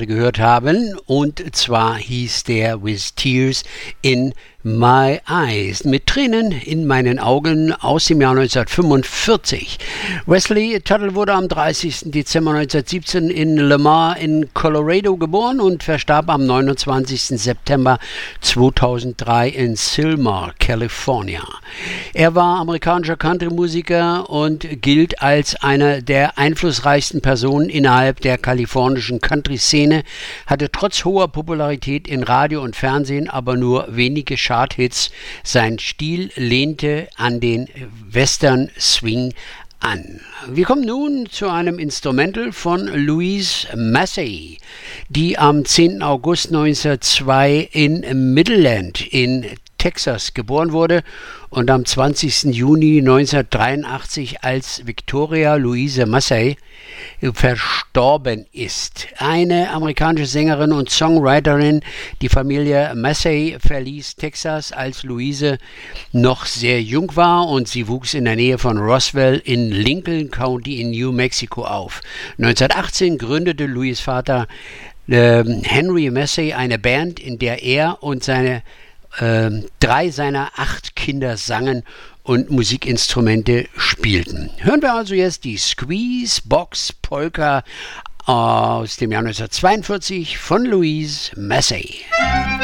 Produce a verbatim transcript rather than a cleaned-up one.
gerade gehört haben. Und zwar hieß der With Tears in My Eyes, mit Tränen in meinen Augen, aus dem Jahr neunzehnhundertfünfundvierzig. Wesley Tuttle wurde am dreißigsten Dezember neunzehnhundertsiebzehn in Lamar in Colorado geboren und verstarb am neunundzwanzigsten September zweitausenddrei in Sylmar, California. Er war amerikanischer Country-Musiker und gilt als einer der einflussreichsten Personen innerhalb der kalifornischen Country-Szene, hatte trotz hoher Popularität in Radio und Fernsehen aber nur wenige Charthits. Sein Stil lehnte an den Western Swing an. Wir kommen nun zu einem Instrumental von Louise Massey, die am zehnten August neunzehnhundertzwei in Midland in Texas geboren wurde und am zwanzigsten Juni neunzehnhundertdreiundachtzig als Victoria Louise Massey verstorben ist. Eine amerikanische Sängerin und Songwriterin. Die Familie Massey verließ Texas, als Louise noch sehr jung war, und sie wuchs in der Nähe von Roswell in Lincoln County in New Mexico auf. neunzehnhundertachtzehn gründete Louise' Vater äh, Henry Massey eine Band, in der er und seine äh, drei seiner acht Kinder sangen und Musikinstrumente spielten. Hören wir also jetzt die Squeeze Box Polka aus dem Jahr neunzehnhundertzweiundvierzig von Louise Massey.